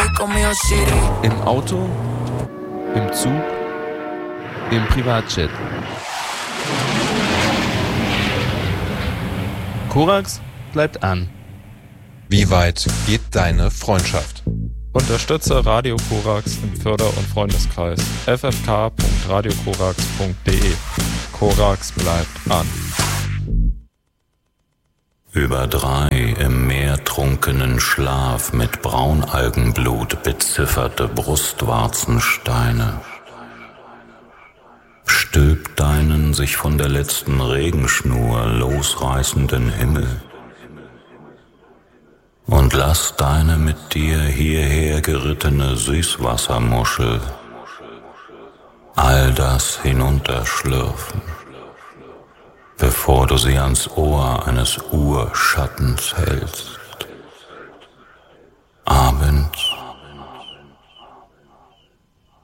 Im Auto, im Zug, im Privatjet. Korax bleibt an. Wie weit geht deine Freundschaft? Unterstütze Radio Korax im Förder- und Freundeskreis ffk.radiokorax.de. Korax bleibt an. Über 3 im Meer trunkenen Schlaf mit Braunalgenblut bezifferte Brustwarzensteine. Stülp deinen sich von der letzten Regenschnur losreißenden Himmel und lass deine mit dir hierher gerittene Süßwassermuschel all das hinunterschlürfen, bevor du sie ans Ohr eines Urschattens hältst. Abends